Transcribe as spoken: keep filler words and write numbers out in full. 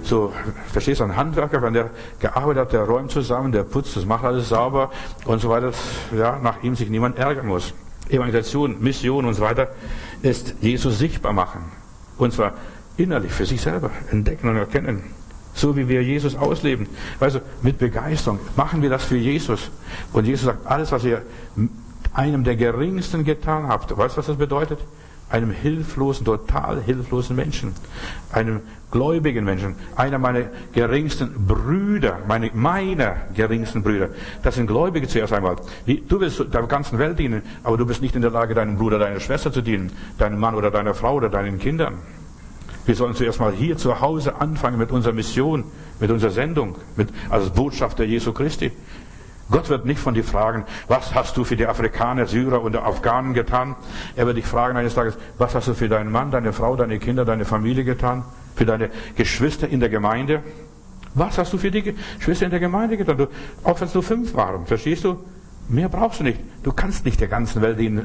so, verstehst du, ein Handwerker, wenn der gearbeitet hat, der räumt zusammen, der putzt, das macht alles sauber und so weiter, ja, nach ihm sich niemand ärgern muss. Evangelisation, Mission und so weiter ist Jesus sichtbar machen. Und zwar innerlich für sich selber entdecken und erkennen. So wie wir Jesus ausleben. Also mit Begeisterung machen wir das für Jesus. Und Jesus sagt, alles, was ihr einem der Geringsten getan habt, weißt du, was das bedeutet? Einem hilflosen, total hilflosen Menschen, einem gläubigen Menschen, einer meiner geringsten Brüder, meine, meiner geringsten Brüder. Das sind Gläubige zuerst einmal. Du willst der ganzen Welt dienen, aber du bist nicht in der Lage, deinem Bruder, deiner Schwester zu dienen, deinem Mann oder deiner Frau oder deinen Kindern. Wir sollen zuerst mal hier zu Hause anfangen mit unserer Mission, mit unserer Sendung, mit, als Botschafter Jesu Christi. Gott wird nicht von dir fragen, was hast du für die Afrikaner, Syrer und Afghanen getan? Er wird dich fragen eines Tages, was hast du für deinen Mann, deine Frau, deine Kinder, deine Familie getan? Für deine Geschwister in der Gemeinde? Was hast du für die Geschwister in der Gemeinde getan? Du, auch wenn es nur fünf waren, verstehst du? Mehr brauchst du nicht. Du kannst nicht der ganzen Welt dienen,